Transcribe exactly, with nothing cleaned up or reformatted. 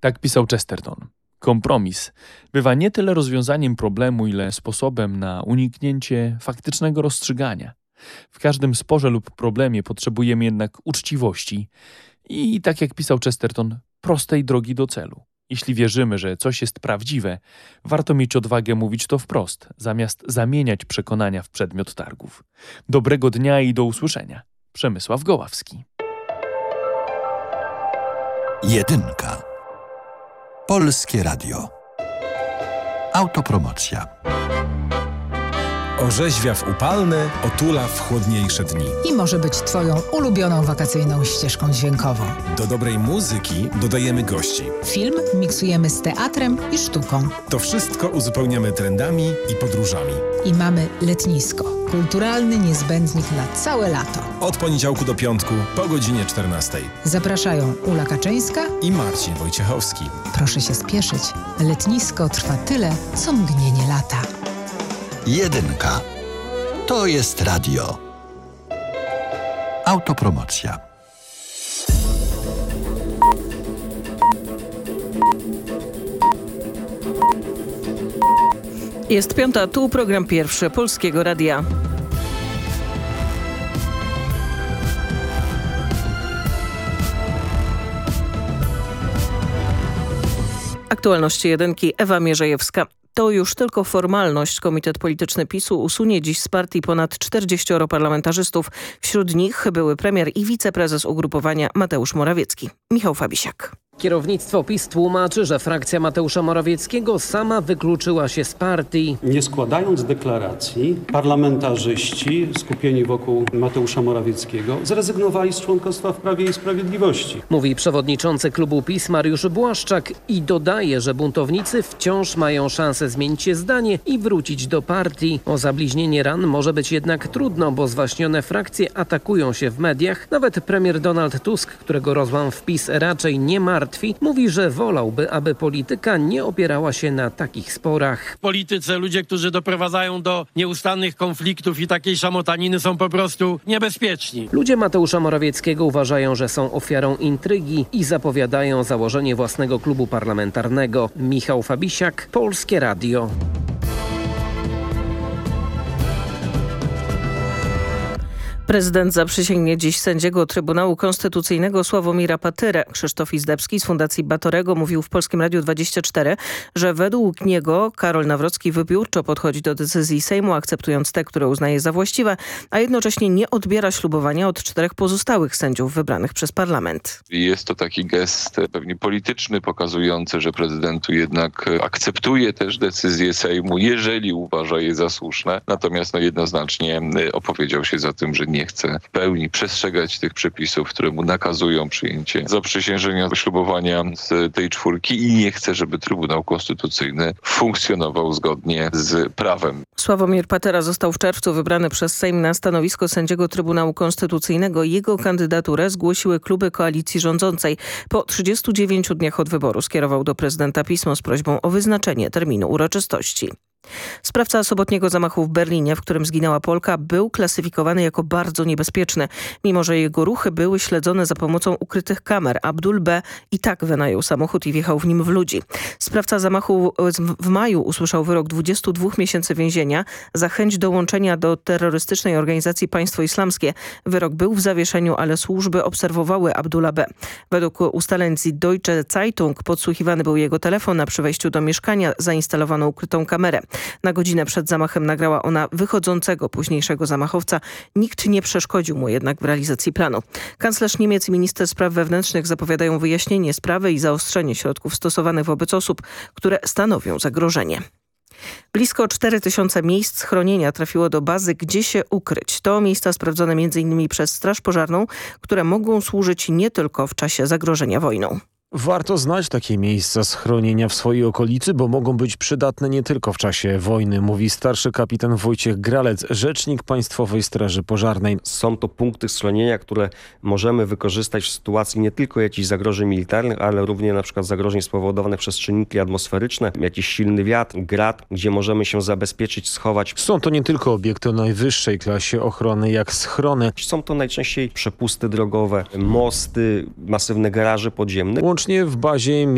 Tak pisał Chesterton. Kompromis bywa nie tyle rozwiązaniem problemu, ile sposobem na uniknięcie faktycznego rozstrzygania. W każdym sporze lub problemie potrzebujemy jednak uczciwości i, tak jak pisał Chesterton, prostej drogi do celu. Jeśli wierzymy, że coś jest prawdziwe, warto mieć odwagę mówić to wprost, zamiast zamieniać przekonania w przedmiot targów. Dobrego dnia i do usłyszenia. Przemysław Goławski. Jedynka. Polskie Radio. Autopromocja. Orzeźwia w upalne, otula w chłodniejsze dni. I może być Twoją ulubioną wakacyjną ścieżką dźwiękową. Do dobrej muzyki dodajemy gości. Film miksujemy z teatrem i sztuką. To wszystko uzupełniamy trendami i podróżami. I mamy letnisko. Kulturalny niezbędnik na całe lato. Od poniedziałku do piątku po godzinie czternastej. Zapraszają Ula Kaczyńska i Marcin Wojciechowski. Proszę się spieszyć. Letnisko trwa tyle, co mgnienie lata. Jedynka. To jest radio. Autopromocja. Jest piąta, tu program pierwszy Polskiego Radia. Aktualności jedynki, Ewa Mierzejewska. To już tylko formalność. Komitet Polityczny PiSu usunie dziś z partii ponad czterdzieścioro parlamentarzystów. Wśród nich były premier i wiceprezes ugrupowania Mateusz Morawiecki. Michał Fabisiak. Kierownictwo PiS tłumaczy, że frakcja Mateusza Morawieckiego sama wykluczyła się z partii. Nie składając deklaracji, parlamentarzyści skupieni wokół Mateusza Morawieckiego zrezygnowali z członkostwa w Prawie i Sprawiedliwości. Mówi przewodniczący klubu PiS Mariusz Błaszczak i dodaje, że buntownicy wciąż mają szansę zmienić się zdanie i wrócić do partii. O zabliźnienie ran może być jednak trudno, bo zwaśnione frakcje atakują się w mediach. Nawet premier Donald Tusk, którego rozłam w PiS raczej nie martwi, mówi, że wolałby, aby polityka nie opierała się na takich sporach. W polityce ludzie, którzy doprowadzają do nieustannych konfliktów i takiej szamotaniny, są po prostu niebezpieczni. Ludzie Mateusza Morawieckiego uważają, że są ofiarą intrygi i zapowiadają założenie własnego klubu parlamentarnego. Michał Fabisiak, Polskie Radio. Prezydent zaprzysięgnie dziś sędziego Trybunału Konstytucyjnego Sławomira Patyrę. Krzysztof Izdebski z Fundacji Batorego mówił w Polskim Radiu dwadzieścia cztery, że według niego Karol Nawrocki wybiórczo podchodzi do decyzji Sejmu, akceptując te, które uznaje za właściwe, a jednocześnie nie odbiera ślubowania od czterech pozostałych sędziów wybranych przez parlament. Jest to taki gest pewnie polityczny, pokazujący, że prezydentu jednak akceptuje też decyzje Sejmu, jeżeli uważa je za słuszne. Natomiast no, jednoznacznie opowiedział się za tym, że nie nie chce w pełni przestrzegać tych przepisów, które mu nakazują przyjęcie zaprzysiężenia, ślubowania z tej czwórki i nie chce, żeby Trybunał Konstytucyjny funkcjonował zgodnie z prawem. Sławomir Patyra został w czerwcu wybrany przez Sejm na stanowisko sędziego Trybunału Konstytucyjnego. Jego kandydaturę zgłosiły kluby koalicji rządzącej. Po trzydziestu dziewięciu dniach od wyboru skierował do prezydenta pismo z prośbą o wyznaczenie terminu uroczystości. Sprawca sobotniego zamachu w Berlinie, w którym zginęła Polka, był klasyfikowany jako bardzo niebezpieczny. Mimo że jego ruchy były śledzone za pomocą ukrytych kamer, Abdul B. i tak wynajął samochód i wjechał w nim w ludzi. Sprawca zamachu w maju usłyszał wyrok dwudziestu dwóch miesięcy więzienia za chęć dołączenia do terrorystycznej organizacji Państwo Islamskie. Wyrok był w zawieszeniu, ale służby obserwowały Abdula B. Według ustaleń Deutsche Zeitung podsłuchiwany był jego telefon, a przy wejściu do mieszkania zainstalowano ukrytą kamerę. Na godzinę przed zamachem nagrała ona wychodzącego późniejszego zamachowca. Nikt nie przeszkodził mu jednak w realizacji planu. Kanclerz Niemiec i minister spraw wewnętrznych zapowiadają wyjaśnienie sprawy i zaostrzenie środków stosowanych wobec osób, które stanowią zagrożenie. Blisko cztery tysiące miejsc schronienia trafiło do bazy Gdzie się ukryć. To miejsca sprawdzone między innymi przez Straż Pożarną, które mogą służyć nie tylko w czasie zagrożenia wojną. Warto znać takie miejsca schronienia w swojej okolicy, bo mogą być przydatne nie tylko w czasie wojny, mówi starszy kapitan Wojciech Gralec, rzecznik Państwowej Straży Pożarnej. Są to punkty schronienia, które możemy wykorzystać w sytuacji nie tylko jakichś zagrożeń militarnych, ale również na przykład zagrożeń spowodowanych przez czynniki atmosferyczne, jakiś silny wiatr, grad, gdzie możemy się zabezpieczyć, schować. Są to nie tylko obiekty o najwyższej klasie ochrony jak schrony. Są to najczęściej przepusty drogowe, mosty, masywne garaże podziemne. Łącznie w bazie